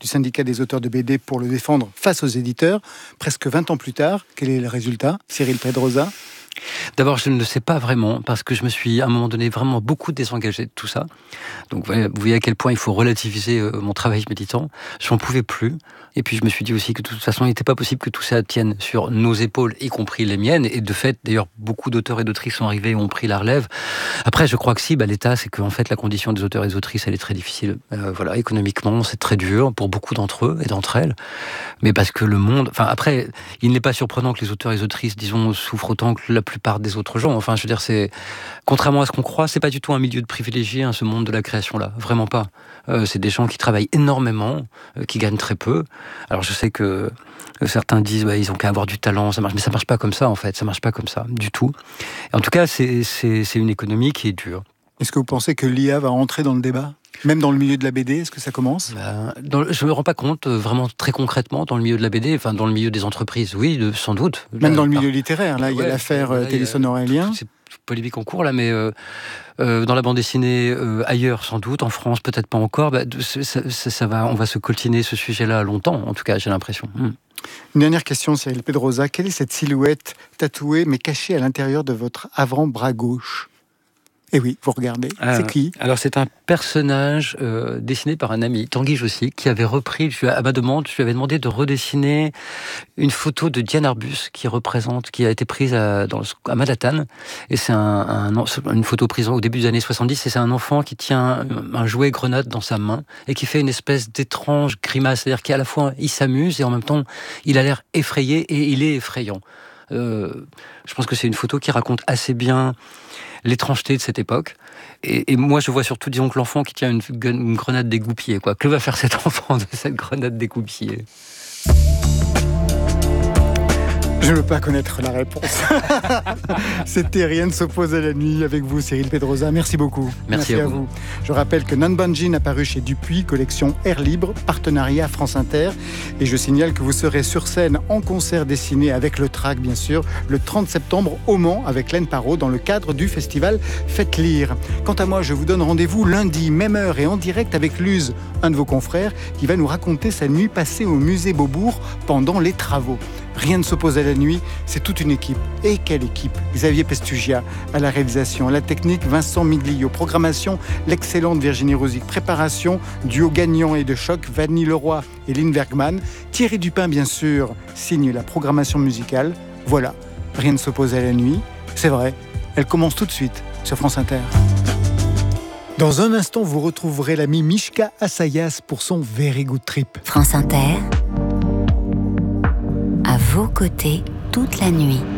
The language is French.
du syndicat des auteurs de BD pour le défendre face aux éditeurs. Presque 20 ans plus tard, quel est le résultat, Cyril Pedrosa ? D'abord, je ne le sais pas vraiment, parce que je me suis, à un moment donné, vraiment beaucoup désengagé de tout ça. Donc, vous voyez à quel point il faut relativiser mon travail militant. Je n'en pouvais plus. Et puis, je me suis dit aussi que de toute façon, il n'était pas possible que tout ça tienne sur nos épaules, y compris les miennes. Et de fait, d'ailleurs, beaucoup d'auteurs et d'autrices sont arrivés et ont pris la relève. Après, je crois que si, l'État, c'est qu'en fait, la condition des auteurs et des autrices, elle est très difficile. Voilà, économiquement, c'est très dur pour beaucoup d'entre eux et d'entre elles. Mais parce que le monde... Enfin, après, il n'est pas surprenant que les auteurs et les autrices, disons, souffrent autant que la plupart des autres gens. Enfin, je veux dire, c'est... Contrairement à ce qu'on croit, c'est pas du tout un milieu de privilégiés, ce monde de la création-là. Vraiment pas. C'est des gens qui travaillent énormément, qui gagnent très peu. Alors, je sais que certains disent, ils ont qu'à avoir du talent, ça marche. Mais ça marche pas comme ça, en fait. Ça marche pas comme ça, du tout. Et en tout cas, c'est une économie qui est dure. Est-ce que vous pensez que l'IA va entrer dans le débat ? Même dans le milieu de la BD, est-ce que ça commence ? Je me rends pas compte, vraiment très concrètement, dans le milieu de la BD, enfin dans le milieu des entreprises, oui, sans doute. Même dans le milieu littéraire, là, il y a l'affaire Télésonore-Aurélien. C'est polémique en cours, là, mais dans la bande dessinée, ailleurs, sans doute, en France, peut-être pas encore, on va se coltiner ce sujet-là longtemps, en tout cas, j'ai l'impression. Une dernière question, Cyril Pedrosa. Quelle est cette silhouette tatouée, mais cachée à l'intérieur de votre avant-bras gauche ? Et oui, vous regardez. C'est qui ? Alors, c'est un personnage dessiné par un ami, Tanguy Jossic, qui avait repris, à ma demande, je lui avais demandé de redessiner une photo de Diane Arbus qui a été prise à Manhattan. Et c'est une photo prise au début des années 70. Et c'est un enfant qui tient un jouet grenade dans sa main et qui fait une espèce d'étrange grimace. C'est-à-dire qu'à la fois, il s'amuse et en même temps, il a l'air effrayé et il est effrayant. Je pense que c'est une photo qui raconte assez bien l'étrangeté de cette époque. Et moi, je vois surtout, disons, que l'enfant qui tient une grenade dégoupillée, quoi. Que va faire cet enfant de cette grenade dégoupillée ? Je ne veux pas connaître la réponse. C'était Rien ne s'oppose à la nuit avec vous, Cyril Pedrosa. Merci beaucoup. Merci à vous. Je rappelle que Nanbanjin a paru chez Dupuis, collection Air Libre, partenariat France Inter. Et je signale que vous serez sur scène en concert dessiné avec le TRAC, bien sûr, le 30 septembre au Mans avec Laine Parot dans le cadre du festival Faites Lire. Quant à moi, je vous donne rendez-vous lundi, même heure et en direct avec Luz, un de vos confrères, qui va nous raconter sa nuit passée au musée Beaubourg pendant les travaux. Rien ne s'oppose à la nuit, c'est toute une équipe. Et quelle équipe ? Xavier Pestugia à la réalisation, la technique Vincent Miglio, programmation l'excellente Virginie Rosic, préparation duo gagnant et de choc Vanny Leroy et Lynn Bergman, Thierry Dupin bien sûr signe la programmation musicale. Voilà, Rien ne s'oppose à la nuit, c'est vrai, elle commence tout de suite sur France Inter. Dans un instant, vous retrouverez l'ami Mishka Assayas pour son Very Good Trip. France Inter, à vos côtés toute la nuit.